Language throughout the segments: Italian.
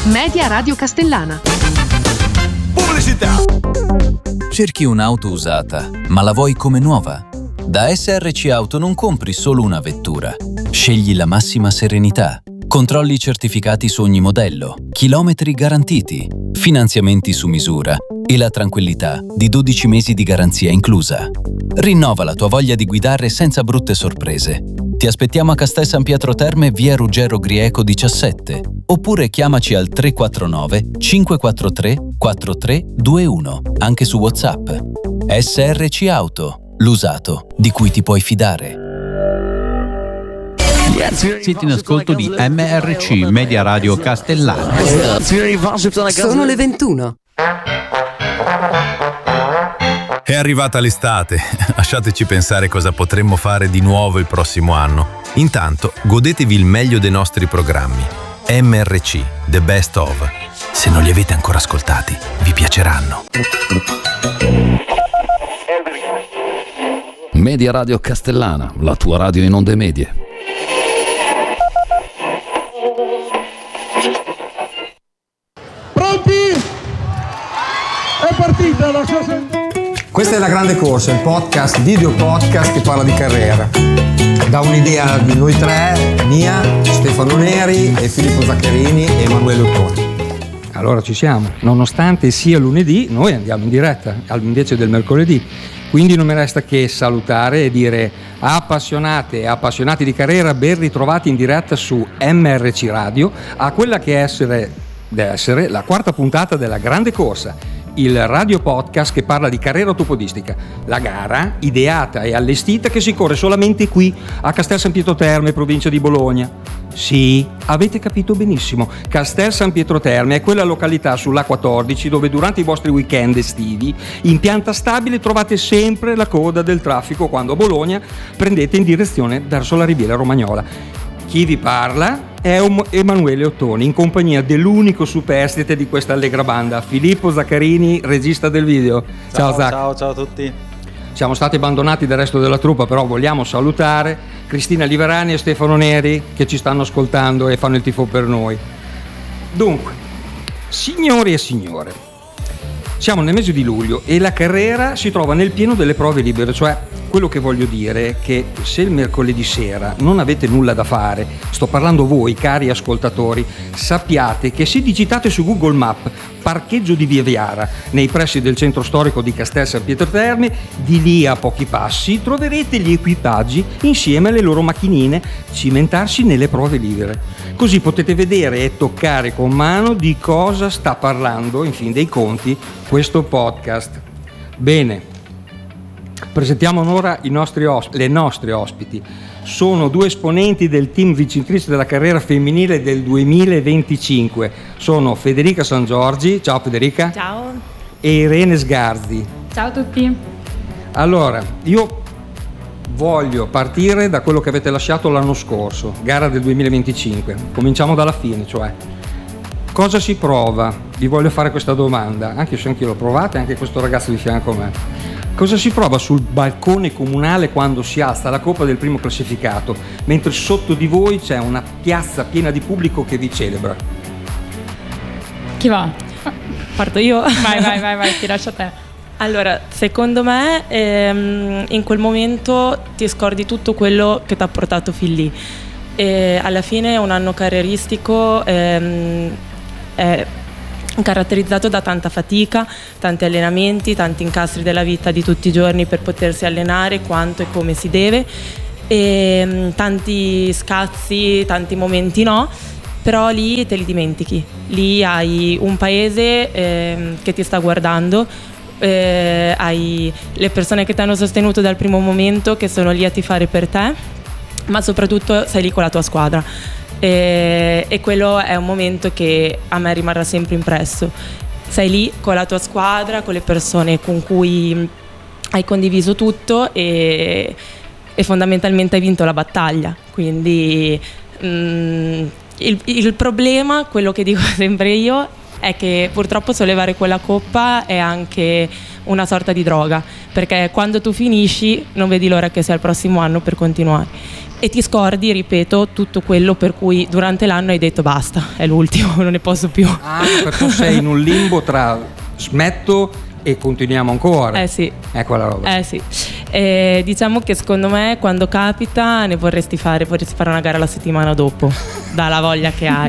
Media Radio Castellana. Pubblicità. Cerchi un'auto usata, ma la vuoi come nuova? Da SRC Auto non compri solo una vettura. Scegli la massima serenità. Controlli certificati su ogni modello, chilometri garantiti, finanziamenti su misura e la tranquillità di 12 mesi di garanzia inclusa. Rinnova la tua voglia di guidare senza brutte sorprese. Ti aspettiamo a Castel San Pietro Terme, via Ruggero Grieco 17, oppure chiamaci al 349 543 4321, anche su WhatsApp. SRC Auto, l'usato di cui ti puoi fidare. Siete in ascolto di MRC Media Radio Castellana. Sono le 21. È arrivata l'estate, lasciateci pensare cosa potremmo fare di nuovo il prossimo anno. Intanto, godetevi il meglio dei nostri programmi. MRC, The Best Of. Se non li avete ancora ascoltati, vi piaceranno. Media Radio Castellana, la tua radio in onde medie. Pronti? È partita la sua... Questa è La Grande Corsa, il podcast, video podcast che parla di carriera. Da un'idea di noi tre, mia, Stefano Neri e Filippo Zaccherini e Emanuele Ottoni. Allora ci siamo, nonostante sia lunedì, noi andiamo in diretta, invece del mercoledì. Quindi non mi resta che salutare e dire appassionate e appassionati di carriera, ben ritrovati in diretta su MRC Radio a quella che deve essere la quarta puntata della Grande Corsa, il radio podcast che parla di carriera autopodistica, la gara ideata e allestita che si corre solamente qui a Castel San Pietro Terme, provincia di Bologna. Sì, avete capito benissimo, Castel San Pietro Terme è quella località sull'A14 dove durante i vostri weekend estivi in pianta stabile trovate sempre la coda del traffico quando a Bologna prendete in direzione verso la Riviera Romagnola. Chi vi parla è Emanuele Ottoni, in compagnia dell'unico superstite di questa allegra banda, Filippo Zaccherini, regista del video. Ciao Zac. Ciao a tutti. Siamo stati abbandonati dal resto della truppa, però vogliamo salutare Cristina Liverani e Stefano Neri che ci stanno ascoltando e fanno il tifo per noi. Dunque, signori e signore, siamo nel mese di luglio e la carriera si trova nel pieno delle prove libere, cioè quello che voglio dire è che se il mercoledì sera non avete nulla da fare, sto parlando voi cari ascoltatori, sappiate che se digitate su Google Maps parcheggio di Via Viara nei pressi del centro storico di Castel San Pietro Terme, di lì a pochi passi troverete gli equipaggi insieme alle loro macchinine cimentarsi nelle prove libere. Così potete vedere e toccare con mano di cosa sta parlando, in fin dei conti, questo podcast. Bene. Presentiamo ora le nostre ospiti. Sono due esponenti del team vincitrice della carriera femminile del 2025. Sono Federica San Giorgi, ciao Federica. Ciao. E Irene Sgarzi. Ciao a tutti. Allora, io voglio partire da quello che avete lasciato l'anno scorso, gara del 2025. Cominciamo dalla fine, cioè cosa si prova? Vi voglio fare questa domanda, anche se anche l'ho provata e anche questo ragazzo di fianco a me. Cosa si prova sul balcone comunale quando si alza la coppa del primo classificato, mentre sotto di voi c'è una piazza piena di pubblico che vi celebra? Chi va? Parto io? Vai, ti lascio a te. Allora, secondo me in quel momento ti scordi tutto quello che ti ha portato fin lì. E alla fine è un anno carrieristico è caratterizzato da tanta fatica, tanti allenamenti, tanti incastri della vita di tutti i giorni per potersi allenare quanto e come si deve, e tanti scazzi, tanti momenti no, però lì te li dimentichi, lì hai un paese che ti sta guardando, hai le persone che ti hanno sostenuto dal primo momento che sono lì a tifare per te, ma soprattutto sei lì con la tua squadra. E quello è un momento che a me rimarrà sempre impresso. Sei lì con la tua squadra, con le persone con cui hai condiviso tutto e fondamentalmente hai vinto la battaglia. Quindi il problema, quello che dico sempre io, è che purtroppo sollevare quella coppa è anche una sorta di droga, perché quando tu finisci non vedi l'ora che sia il prossimo anno per continuare e ti scordi, ripeto, tutto quello per cui durante l'anno hai detto basta, è l'ultimo, non ne posso più. Perché sei in un limbo tra smetto e continuiamo ancora. Sì. È quella roba. Sì. Diciamo che secondo me quando capita ne vorresti fare una gara la settimana dopo, dalla voglia che hai.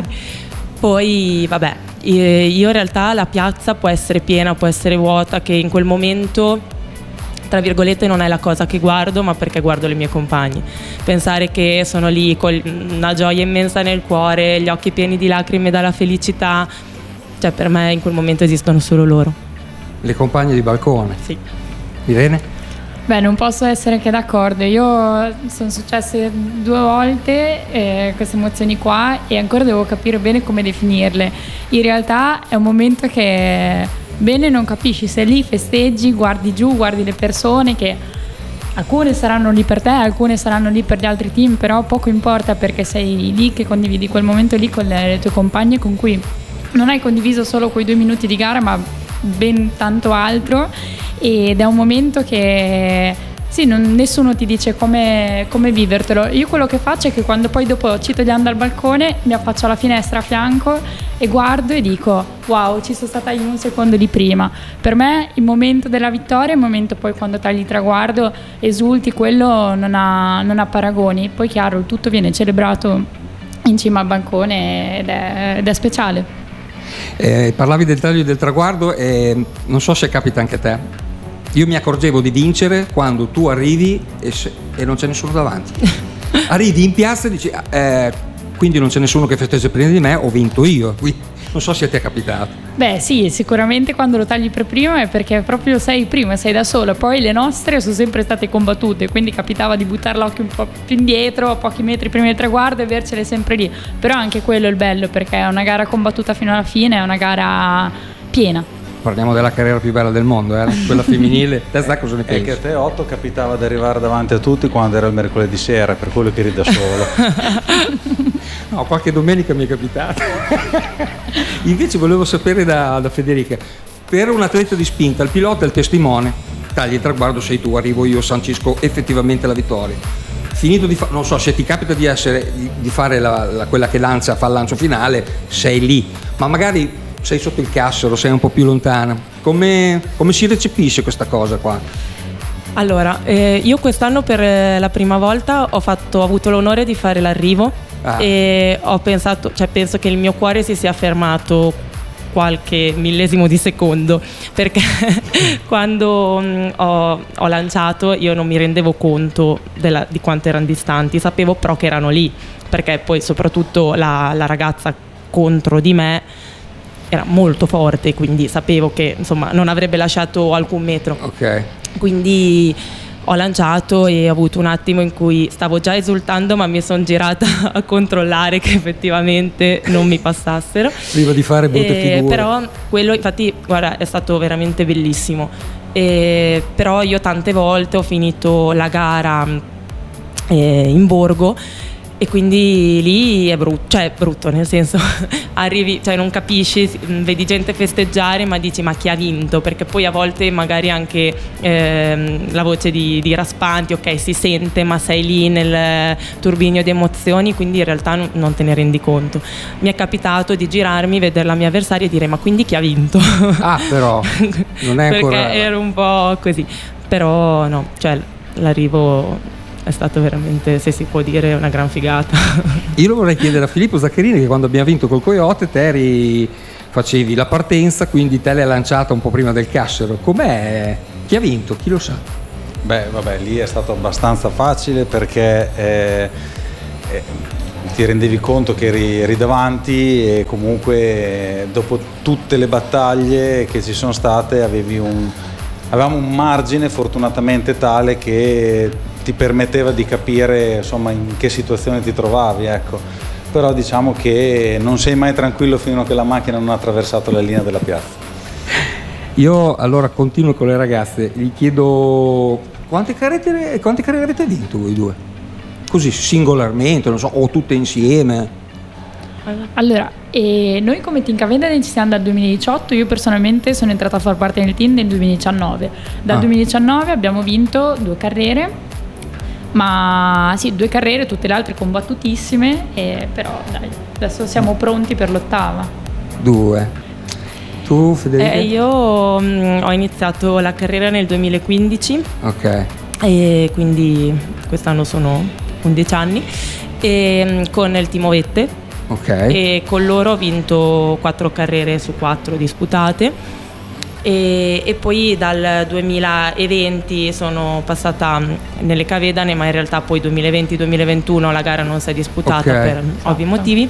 Poi vabbè, io in realtà la piazza può essere piena, può essere vuota, che in quel momento tra virgolette non è la cosa che guardo, ma perché guardo le mie compagne. Pensare che sono lì con una gioia immensa nel cuore, gli occhi pieni di lacrime dalla felicità, cioè per me in quel momento esistono solo loro. Le compagne di balcone. Sì. Irene? Beh, non posso essere che d'accordo. Io sono successe 2 volte queste emozioni qua e ancora devo capire bene come definirle. In realtà è un momento che bene non capisci, sei lì, festeggi, guardi giù, guardi le persone che alcune saranno lì per te, alcune saranno lì per gli altri team, però poco importa perché sei lì che condividi quel momento lì con le tue compagne con cui non hai condiviso solo quei 2 minuti di gara ma ben tanto altro, ed è un momento che sì, nessuno ti dice come vivertelo. Io quello che faccio è che quando poi dopo ci togliamo dal balcone mi affaccio alla finestra a fianco e guardo e dico wow, ci sono stata io un secondo di prima. Per me il momento della vittoria è il momento poi quando tagli il traguardo, esulti, quello non ha paragoni. Poi chiaro, il tutto viene celebrato in cima al bancone ed è speciale. Parlavi del taglio del traguardo e non so se capita anche a te. Io mi accorgevo di vincere quando tu arrivi e non c'è nessuno davanti. Arrivi in piazza e dici quindi non c'è nessuno che festeggia prima di me, ho vinto io. Non so se ti è capitato. Beh sì, sicuramente quando lo tagli per primo è perché proprio sei prima, sei da solo. Poi le nostre sono sempre state combattute, quindi capitava di buttare l'occhio un po' più indietro, a pochi metri prima del traguardo e avercele sempre lì. Però anche quello è il bello, perché è una gara combattuta fino alla fine, è una gara piena. Parliamo della carriera più bella del mondo, quella femminile. Te sai cosa ne pensi? È che a te 8 capitava di arrivare davanti a tutti quando era il mercoledì sera, per quello che eri da solo. No, qualche domenica mi è capitato. Invece volevo sapere da Federica, per un atleta di spinta, il pilota è il testimone, tagli il traguardo, sei tu, arrivo io, sancisco effettivamente la vittoria. Finito di non so se ti capita di fare quella che lancia, fa il lancio finale, sei lì, ma magari sei sotto il cassero, sei un po' più lontana. Come si recepisce questa cosa qua? Allora, io quest'anno per la prima volta ho avuto l'onore di fare l'arrivo e penso che il mio cuore si sia fermato qualche millesimo di secondo, perché quando ho lanciato io non mi rendevo conto di quanto erano distanti, sapevo però che erano lì, perché poi soprattutto la ragazza contro di me era molto forte, quindi sapevo che insomma non avrebbe lasciato alcun metro. Ok. Quindi ho lanciato e ho avuto un attimo in cui stavo già esultando, ma mi sono girata a controllare che effettivamente non mi passassero. Prima di fare brutte figure. Però quello infatti guarda è stato veramente bellissimo. Però io tante volte ho finito la gara in borgo e quindi lì è brutto, nel senso arrivi, cioè non capisci, vedi gente festeggiare ma dici ma chi ha vinto, perché poi a volte magari anche la voce di Raspanti ok si sente ma sei lì nel turbinio di emozioni, quindi in realtà non te ne rendi conto. Mi è capitato di girarmi, vedere la mia avversaria e dire ma quindi chi ha vinto? Però non è ancora perché ero un po' così, però no, cioè l'arrivo è stato veramente, se si può dire, una gran figata. Io lo vorrei chiedere a Filippo Zaccherini, che quando abbiamo vinto col Coyote facevi la partenza, quindi te l'hai lanciata un po' prima del cassero. Com'è? Chi ha vinto? Chi lo sa? Beh, vabbè, lì è stato abbastanza facile perché ti rendevi conto che eri davanti e comunque dopo tutte le battaglie che ci sono state avevamo un margine fortunatamente tale che ti permetteva di capire insomma in che situazione ti trovavi, ecco. Però diciamo che non sei mai tranquillo fino a che la macchina non ha attraversato la linea della piazza. Io allora continuo con le ragazze, gli chiedo quante carriere avete vinto voi due? Così singolarmente, non so, o tutte insieme? Allora, noi come Team Cavendane ci siamo dal 2018, io personalmente sono entrata a far parte del team nel 2019. Dal 2019 abbiamo vinto 2 carriere, ma sì, 2 carriere, tutte le altre combattutissime, però dai, adesso siamo pronti per l'8ª. 2. Tu, Federica? Io ho iniziato la carriera nel 2015. Ok. E quindi quest'anno sono 11 anni, e con il team Ovette. Ok. E con loro ho vinto 4 carriere su 4 disputate, e poi dal 2020 sono passata nelle Cavedane, ma in realtà poi 2020-2021 la gara non si è disputata per ovvi motivi,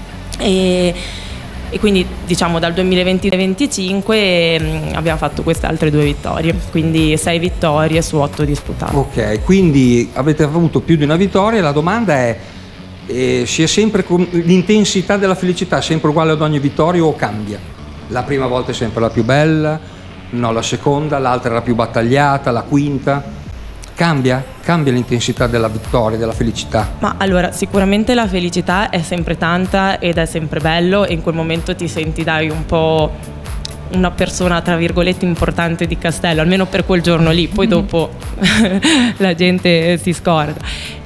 e quindi diciamo dal 2020-2025 abbiamo fatto queste altre 2 vittorie, quindi 6 vittorie su 8 disputate. Ok, quindi avete avuto più di una vittoria. La domanda è si è sempre con l'intensità della felicità sempre uguale ad ogni vittoria o cambia? La prima volta è sempre la più bella, no, la seconda, l'altra è la più battagliata, la quinta? Cambia l'intensità della vittoria, della felicità? Ma allora, sicuramente la felicità è sempre tanta ed è sempre bello, e in quel momento ti senti un po' una persona tra virgolette importante di Castello, almeno per quel giorno lì, poi dopo la gente si scorda.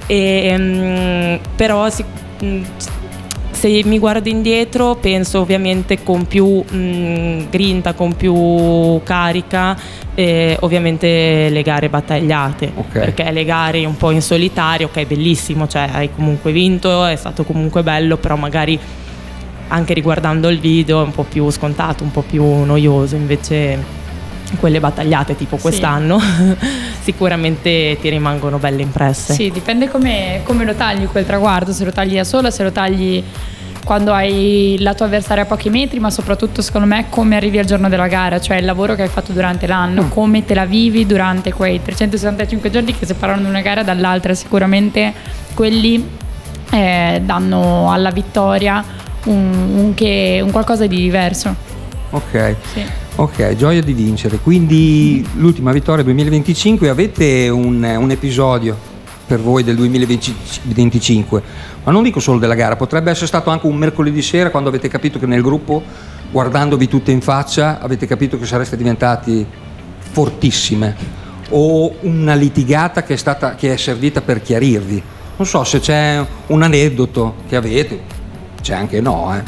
Però se mi guardo indietro penso ovviamente con più grinta, con più carica, ovviamente le gare battagliate, perché le gare un po' in solitario, ok, bellissimo, cioè hai comunque vinto, è stato comunque bello, però magari anche riguardando il video è un po' più scontato, un po' più noioso. Invece quelle battagliate tipo quest'anno sicuramente ti rimangono belle impresse. Sì, dipende come lo tagli quel traguardo, se lo tagli da sola, se lo tagli quando hai la tua avversaria a pochi metri, ma soprattutto secondo me come arrivi al giorno della gara, cioè il lavoro che hai fatto durante l'anno, come te la vivi durante quei 365 giorni che separano una gara dall'altra. Sicuramente quelli danno alla vittoria un qualcosa di diverso. Ok. Sì. Ok, gioia di vincere. Quindi l'ultima vittoria 2025, avete un episodio per voi del 2025, ma non dico solo della gara, potrebbe essere stato anche un mercoledì sera quando avete capito che nel gruppo, guardandovi tutte in faccia, avete capito che sareste diventati fortissime, o una litigata che è servita per chiarirvi. Non so se c'è un aneddoto che avete, c'è anche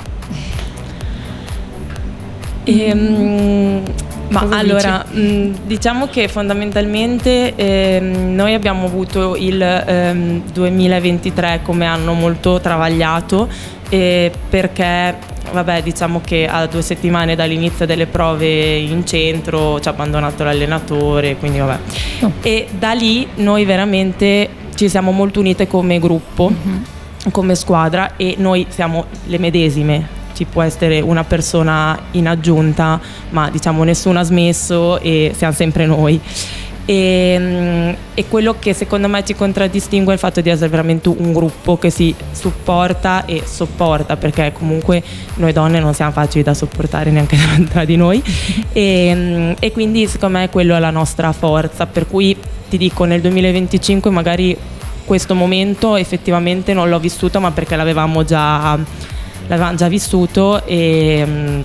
Ma allora, diciamo che fondamentalmente noi abbiamo avuto il 2023 come anno molto travagliato, perché vabbè, diciamo che a 2 settimane dall'inizio delle prove in centro ci ha abbandonato l'allenatore, quindi vabbè. E da lì noi veramente ci siamo molto unite come gruppo, come squadra, e noi siamo le medesime. Ci può essere una persona in aggiunta, ma diciamo nessuno ha smesso e siamo sempre noi. E quello che secondo me ci contraddistingue è il fatto di essere veramente un gruppo che si supporta e sopporta, perché comunque noi donne non siamo facili da sopportare neanche tra di noi, e quindi secondo me quello è la nostra forza. Per cui ti dico, nel 2025 magari questo momento effettivamente non l'ho vissuto, ma perché l'avevamo già vissuto, e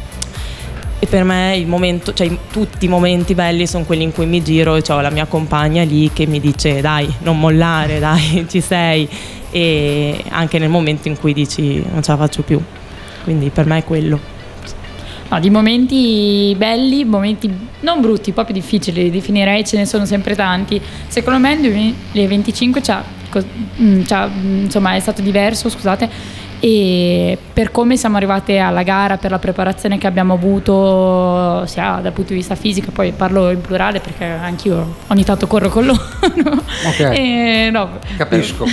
per me il momento, cioè tutti i momenti belli sono quelli in cui mi giro e ho la mia compagna lì che mi dice dai, non mollare, dai, ci sei, e anche nel momento in cui dici non ce la faccio più. Quindi per me è quello. No, di momenti belli, momenti non brutti, proprio difficili, definirei, ce ne sono sempre tanti. Secondo me il 2025 insomma è stato diverso, scusate, e per come siamo arrivate alla gara, per la preparazione che abbiamo avuto sia dal punto di vista fisico, poi parlo in plurale perché anch'io ogni tanto corro con loro. Ok. No, capisco.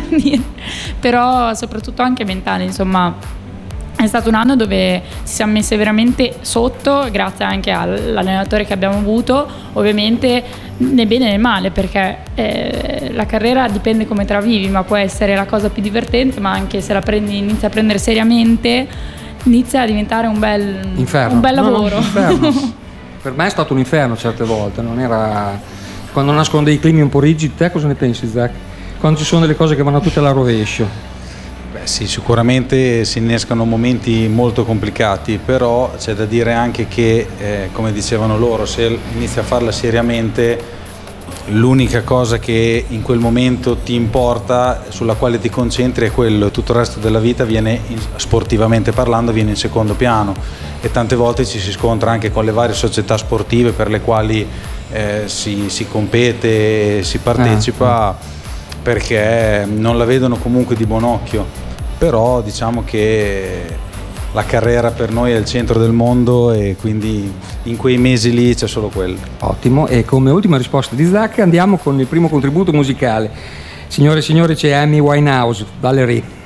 Però soprattutto anche mentale, insomma. È stato un anno dove ci siamo messe veramente sotto, grazie anche all'allenatore che abbiamo avuto, ovviamente né bene né male, perché la carriera dipende come te la vivi, ma può essere la cosa più divertente, ma anche se la prendi, inizia a prendere seriamente, inizia a diventare un bel lavoro. Inferno. Per me è stato un inferno certe volte, non era... Quando nascono dei climi un po' rigidi, te cosa ne pensi, Zach? Quando ci sono delle cose che vanno tutte alla rovescio? Sì, sicuramente si innescano momenti molto complicati, però c'è da dire anche che, come dicevano loro, se inizi a farla seriamente, l'unica cosa che in quel momento ti importa, sulla quale ti concentri, è quello, e tutto il resto della vita viene, sportivamente parlando, viene in secondo piano, e tante volte ci si scontra anche con le varie società sportive per le quali si compete, si partecipa, perché non la vedono comunque di buon occhio. Però diciamo che la carriera per noi è il centro del mondo, e quindi in quei mesi lì c'è solo quello. Ottimo, e come ultima risposta di Zach andiamo con il primo contributo musicale. Signore e signori, c'è Amy Winehouse, Valerie.